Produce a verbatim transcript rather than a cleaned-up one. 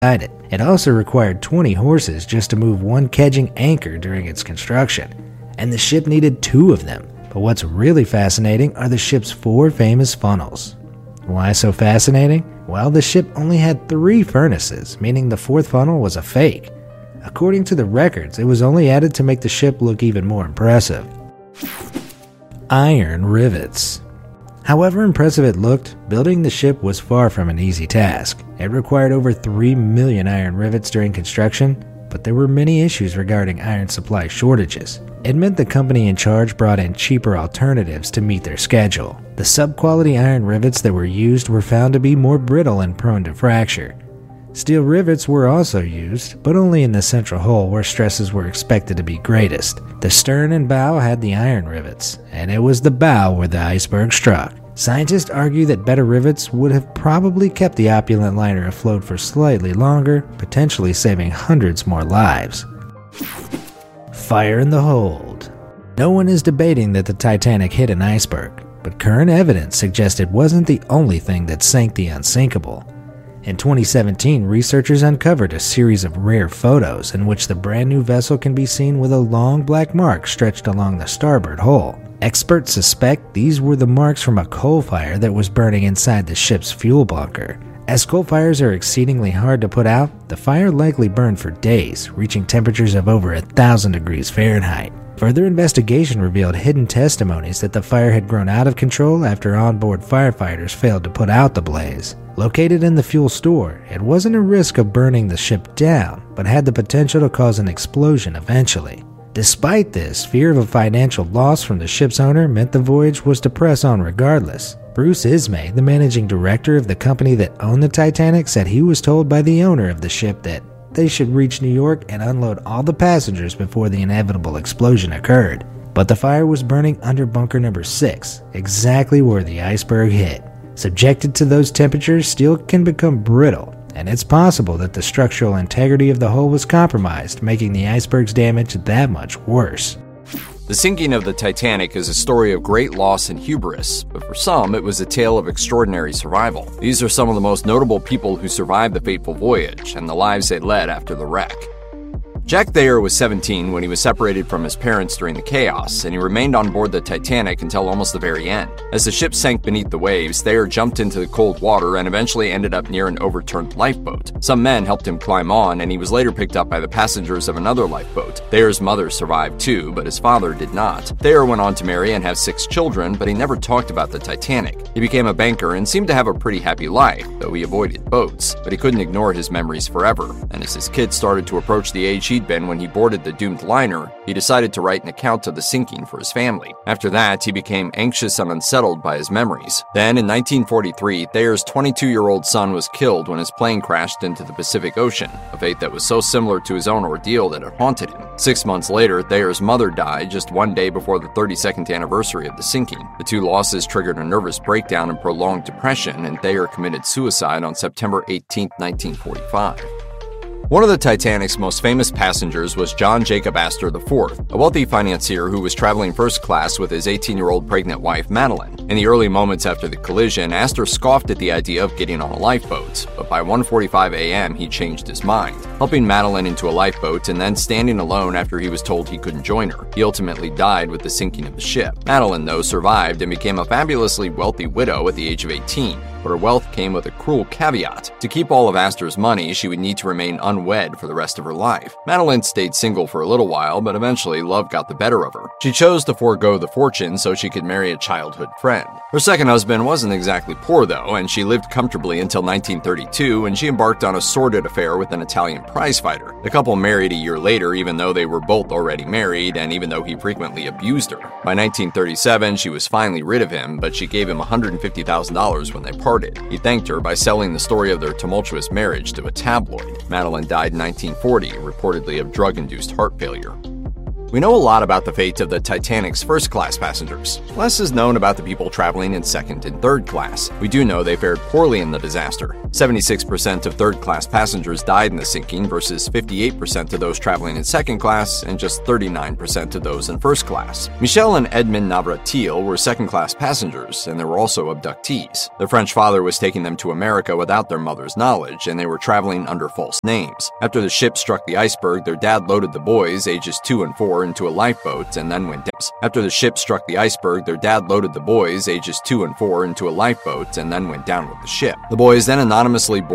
inside it. It also required twenty horses just to move one kedging anchor during its construction, and the ship needed two of them. But what's really fascinating are the ship's four famous funnels. Why so fascinating? Well, the ship only had three furnaces, meaning the fourth funnel was a fake. According to the records, it was only added to make the ship look even more impressive. Iron rivets. However impressive it looked, building the ship was far from an easy task. It required over three million iron rivets during construction, but there were many issues regarding iron supply shortages. It meant the company in charge brought in cheaper alternatives to meet their schedule. The sub-quality iron rivets that were used were found to be more brittle and prone to fracture. Steel rivets were also used, but only in the central hull where stresses were expected to be greatest. The stern and bow had the iron rivets, and it was the bow where the iceberg struck. Scientists argue that better rivets would have probably kept the opulent liner afloat for slightly longer, potentially saving hundreds more lives. Fire in the hold. No one is debating that the Titanic hit an iceberg, but current evidence suggests it wasn't the only thing that sank the unsinkable. In twenty seventeen, researchers uncovered a series of rare photos in which the brand new vessel can be seen with a long black mark stretched along the starboard hull. Experts suspect these were the marks from a coal fire that was burning inside the ship's fuel bunker. As coal fires are exceedingly hard to put out, the fire likely burned for days, reaching temperatures of over a thousand degrees Fahrenheit. Further investigation revealed hidden testimonies that the fire had grown out of control after onboard firefighters failed to put out the blaze. Located in the fuel store, it wasn't a risk of burning the ship down, but had the potential to cause an explosion eventually. Despite this, fear of a financial loss from the ship's owner meant the voyage was to press on regardless. Bruce Ismay, the managing director of the company that owned the Titanic, said he was told by the owner of the ship that they should reach New York and unload all the passengers before the inevitable explosion occurred. But the fire was burning under bunker number six, exactly where the iceberg hit. Subjected to those temperatures, steel can become brittle, and it's possible that the structural integrity of the hull was compromised, making the iceberg's damage that much worse. The sinking of the Titanic is a story of great loss and hubris, but for some, it was a tale of extraordinary survival. These are some of the most notable people who survived the fateful voyage and the lives they led after the wreck. Jack Thayer was seventeen when he was separated from his parents during the chaos, and he remained on board the Titanic until almost the very end. As the ship sank beneath the waves, Thayer jumped into the cold water and eventually ended up near an overturned lifeboat. Some men helped him climb on, and he was later picked up by the passengers of another lifeboat. Thayer's mother survived too, but his father did not. Thayer went on to marry and have six children, but he never talked about the Titanic. He became a banker and seemed to have a pretty happy life, though he avoided boats, but he couldn't ignore his memories forever. And as his kids started to approach the age he'd been when he boarded the doomed liner, he decided to write an account of the sinking for his family. After that, he became anxious and unsettled by his memories. Then, in nineteen forty-three, Thayer's twenty-two-year-old son was killed when his plane crashed into the Pacific Ocean, a fate that was so similar to his own ordeal that it haunted him. Six months later, Thayer's mother died just one day before the thirty-second anniversary of the sinking. The two losses triggered a nervous breakdown and prolonged depression, and Thayer committed suicide on September eighteenth, nineteen forty-five. One of the Titanic's most famous passengers was John Jacob Astor the fourth, a wealthy financier who was traveling first class with his eighteen-year-old pregnant wife, Madeline. In the early moments after the collision, Astor scoffed at the idea of getting on a lifeboat, but by one forty-five a.m. he changed his mind. Helping Madeline into a lifeboat and then standing alone after he was told he couldn't join her, he ultimately died with the sinking of the ship. Madeline, though, survived and became a fabulously wealthy widow at the age of eighteen. But her wealth came with a cruel caveat. To keep all of Astor's money, she would need to remain unwed for the rest of her life. Madeline stayed single for a little while, but eventually love got the better of her. She chose to forego the fortune so she could marry a childhood friend. Her second husband wasn't exactly poor though, and she lived comfortably until nineteen thirty-two when she embarked on a sordid affair with an Italian prizefighter. The couple married a year later, even though they were both already married and even though he frequently abused her. By nineteen thirty-seven, she was finally rid of him, but she gave him one hundred fifty thousand dollars when they parted. He thanked her by selling the story of their tumultuous marriage to a tabloid. Madeline died in nineteen forty, reportedly of drug-induced heart failure. We know a lot about the fate of the Titanic's first-class passengers. Less is known about the people traveling in second and third class. We do know they fared poorly in the disaster. seventy-six percent of third-class passengers died in the sinking versus fifty-eight percent of those traveling in second class and just thirty-nine percent of those in first class. Michel and Edmond Navratil were second-class passengers, and there were also abductees. Their French father was taking them to America without their mother's knowledge, and they were traveling under false names. After the ship struck the iceberg, their dad loaded the boys, ages two and four, into a lifeboat and then went down. After the ship struck the iceberg, their dad loaded the boys, ages two and four, into a lifeboat and then went down with the ship. The boys then anonymously boarded